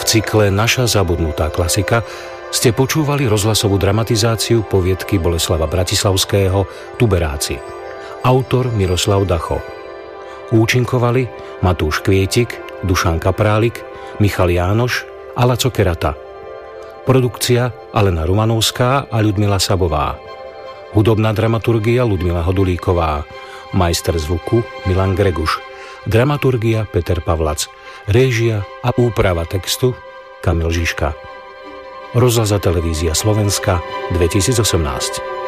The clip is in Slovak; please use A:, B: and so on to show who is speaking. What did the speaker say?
A: cykle Naša zabudnutá klasika ste počúvali rozhlasovú dramatizáciu poviedky Boleslava Bratislavského Tuberáci. Autor Miroslav Dacho. Účinkovali Matúš Kvietik, Dušan Kaprálik, Michal Jánoš a Laco Kerata. Produkcia Alena Rumanovská a Ľudmila Sabová. Hudobná dramaturgia Ľudmila Hodulíková. Majster zvuku Milan Greguš. Dramaturgia Peter Pavlac. Réžia a úprava textu Kamil Žižka. Rozhlas a televízia Slovenska 2018.